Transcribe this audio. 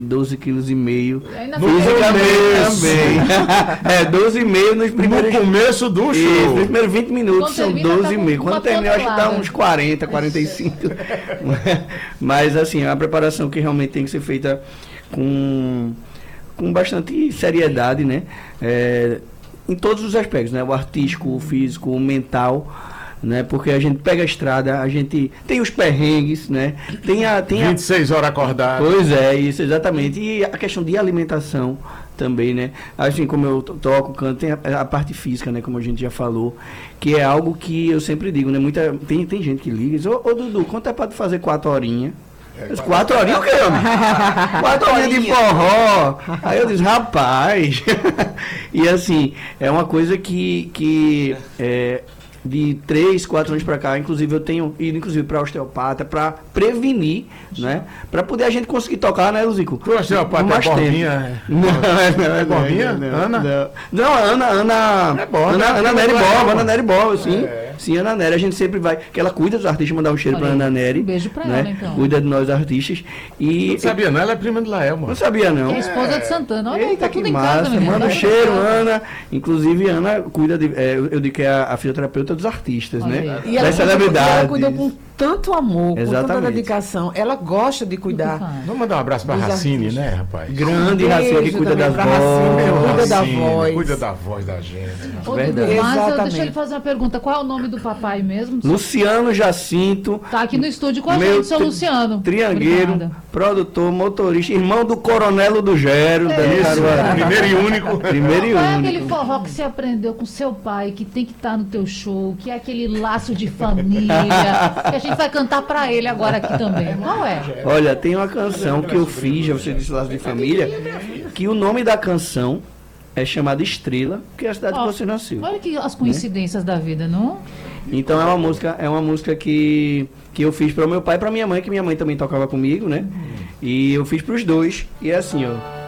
12,5 kg. Fisicamente também. 12,5 nos primeiros... No começo do show. Isso, nos primeiros 20 minutos são 12,5. Quando termina, eu acho que dá uns 40, 45. Mas, assim, é uma preparação que realmente tem que ser feita com bastante seriedade, né? Em todos os aspectos, né? O artístico, o físico, o mental, né? Porque a gente pega a estrada, a gente tem os perrengues, né? Tem 26 horas acordado. Pois é, isso, exatamente. E a questão de alimentação também, né? Assim, como eu toco, canto, tem a parte física, né? Como a gente já falou, que é algo que eu sempre digo, né? Tem gente que liga e diz, ô Dudu, quanto é pra tu fazer 4 horinhas? 4 horinhas o quê, homem? 4 horinhas de forró. Aí eu disse, rapaz. E assim, é uma coisa que de 3, 4 anos para cá, inclusive eu tenho ido inclusive para osteopata para prevenir, né? Para poder a gente conseguir tocar, né, Luzico? O osteopata é Borbinha? Não, é Borbinha? Ana? Não, Ana é Borba. Ana Nery Borba, Ana Nery Borba, sim. Sim, Ana Nery, a gente sempre vai, que ela cuida dos artistas, mandar um cheiro para Ana Nery. Um beijo para ela, então. Cuida de nós artistas. E não sabia não, ela é prima de Lael, mano. Não sabia não. É a esposa de Santana. Olha, eita, tá tudo que em massa, casa, manda um cheiro, Ana. Inclusive, Ana cuida de, eu digo que é a fisioterapeuta dos artistas, né? E ela das celebridades. Ela cuidou com tanto amor, exatamente, com tanta dedicação. Ela gosta de cuidar. Vamos mandar um abraço pra Racine, né, rapaz? Grande Racine, que cuida das vozes. Cuida da voz. Cuida da voz da gente. Verdade. Mas deixa ele fazer uma pergunta. Qual é o nome do papai mesmo? Luciano Jacinto. Tá aqui no estúdio com a gente, seu Luciano. Triangueiro, produtor, motorista, irmão do Coronelo do Gero, da Caruaru. Primeiro e único. Primeiro e único. Qual é aquele forró que você aprendeu com seu pai, que tem que estar no teu show, que é aquele laço de família, que a gente vai cantar pra ele agora aqui também. Qual é? Olha, tem uma canção que eu fiz, já você disse Laço de Família, que o nome da canção é chamada Estrela, que é a cidade que você nasceu. Olha que as coincidências da vida, não? Então é uma música que eu fiz para o meu pai e para minha mãe, que minha mãe também tocava comigo, né? E eu fiz para os dois. E é assim, ó.